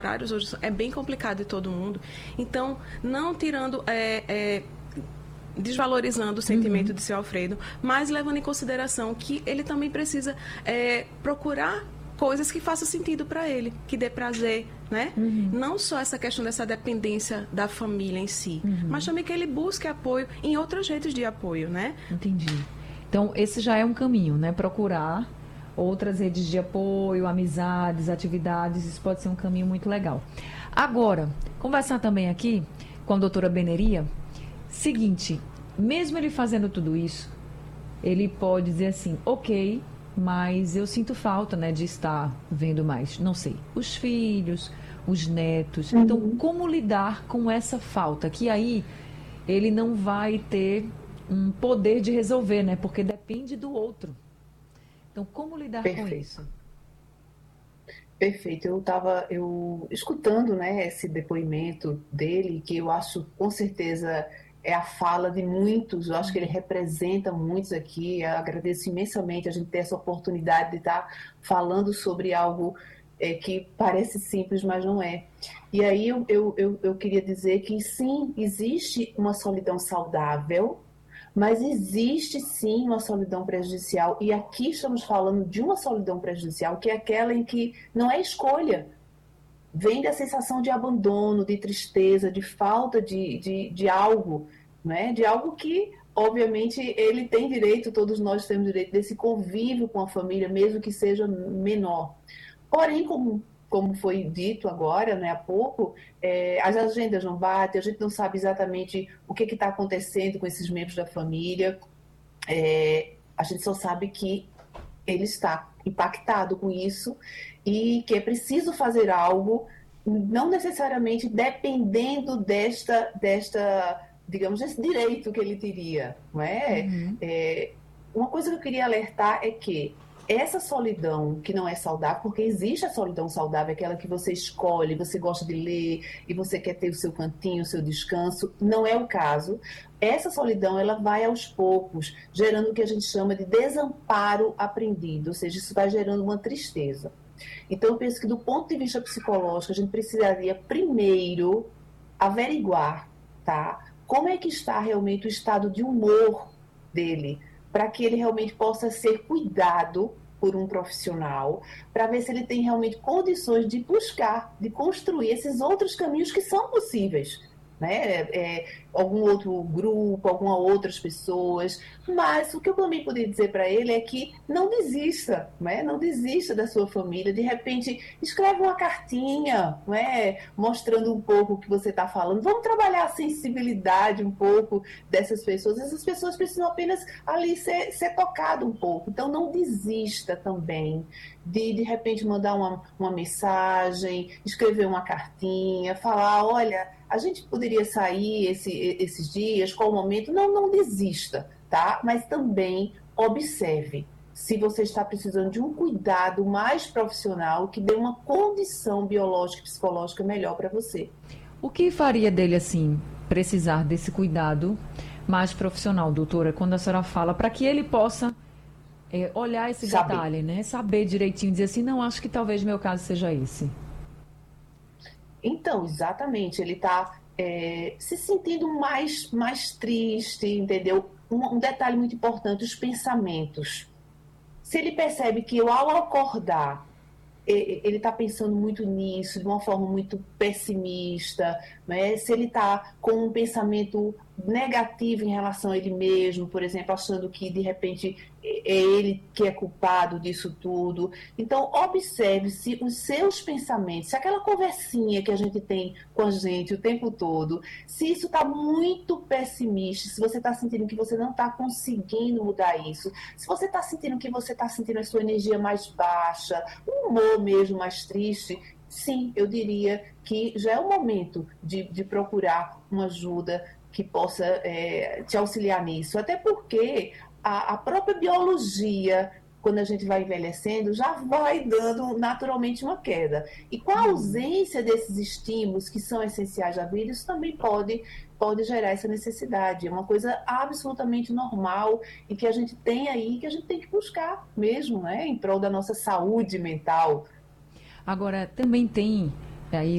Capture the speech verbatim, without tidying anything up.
horários hoje é bem complicado de todo mundo. Então, não tirando, é, é, desvalorizando o sentimento Uhum. de seu Alfredo, mas levando em consideração que ele também precisa é, procurar coisas que façam sentido para ele, que dê prazer, né? Uhum. Não só essa questão dessa dependência da família em si, Uhum. mas também que ele busque apoio em outros jeitos de apoio, né? Entendi. Então, esse já é um caminho, né? Procurar outras redes de apoio, amizades, atividades, isso pode ser um caminho muito legal. Agora, conversar também aqui com a doutora Beneria, seguinte, mesmo ele fazendo tudo isso, ele pode dizer assim, ok, mas eu sinto falta, né, de estar vendo mais, não sei, os filhos, os netos. Então, Uhum. como lidar com essa falta? Que aí ele não vai ter um poder de resolver, né? Porque depende do outro. Então, como lidar com Perfeito, isso? perfeito. Eu estava eu escutando, né, esse depoimento dele, que eu acho com certeza é a fala de muitos. Eu acho que ele representa muitos aqui. Eu agradeço imensamente a gente ter essa oportunidade de estar falando sobre algo é, que parece simples, mas não é. E aí eu, eu, eu, eu queria dizer que sim, existe uma solidão saudável, mas existe sim uma solidão prejudicial, e aqui estamos falando de uma solidão prejudicial, que é aquela em que não é escolha, vem da sensação de abandono, de tristeza, de falta de, de, de algo, né? De algo que, obviamente, ele tem direito, todos nós temos direito desse convívio com a família, mesmo que seja menor. Porém, como, como foi dito agora, né, há pouco, é, as agendas não batem, a gente não sabe exatamente o que está acontecendo com esses membros da família, é, a gente só sabe que ele está impactado com isso e que é preciso fazer algo, não necessariamente dependendo desta, desta digamos, desse direito que ele teria, não é? Uhum. É, uma coisa que eu queria alertar é que essa solidão que não é saudável, porque existe a solidão saudável, aquela que você escolhe, você gosta de ler e você quer ter o seu cantinho, o seu descanso, não é o caso. Essa solidão, ela vai aos poucos, gerando o que a gente chama de desamparo aprendido, ou seja, isso vai gerando uma tristeza. Então, eu penso que do ponto de vista psicológico, a gente precisaria primeiro averiguar, tá? Como é que está realmente o estado de humor dele, para que ele realmente possa ser cuidado por um profissional, para ver se ele tem realmente condições de buscar, de construir esses outros caminhos que são possíveis, né? É, algum outro grupo, algumas outras pessoas, mas o que eu também poderia dizer para ele é que não desista, né? Não desista da sua família, de repente escreve uma cartinha, né? Mostrando um pouco o que você está falando, vamos trabalhar a sensibilidade um pouco dessas pessoas, essas pessoas precisam apenas ali ser, ser tocado um pouco, então não desista também de de repente mandar uma, uma mensagem, escrever uma cartinha, falar, olha, a gente poderia sair esse, esses dias, qual o momento? Não, não desista, tá? Mas também observe se você está precisando de um cuidado mais profissional que dê uma condição biológica e psicológica melhor para você. O que faria dele, assim, precisar desse cuidado mais profissional, doutora, quando a senhora fala, para que ele possa é, olhar esse Saber. detalhe, né? Saber direitinho, dizer assim, não, acho que talvez meu caso seja esse. Então, exatamente, ele está é, se sentindo mais, mais triste, entendeu? Um, um detalhe muito importante, os pensamentos. Se ele percebe que ao acordar ele está pensando muito nisso, de uma forma muito pessimista, né? Se ele está com um pensamento negativo em relação a ele mesmo, por exemplo, achando que de repente é ele que é culpado disso tudo. Então, observe se os seus pensamentos, se aquela conversinha que a gente tem com a gente o tempo todo, se isso está muito pessimista, se você está sentindo que você não está conseguindo mudar isso, se você está sentindo que você está sentindo a sua energia mais baixa, um humor mesmo mais triste, sim, eu diria que já é o momento de, de procurar uma ajuda que possa é, te auxiliar nisso. Até porque a, a própria biologia, quando a gente vai envelhecendo, já vai dando naturalmente uma queda. E com a ausência desses estímulos que são essenciais à vida, isso também pode, pode gerar essa necessidade. É uma coisa absolutamente normal e que a gente tem aí, que a gente tem que buscar mesmo, né, em prol da nossa saúde mental. Agora, também tem aí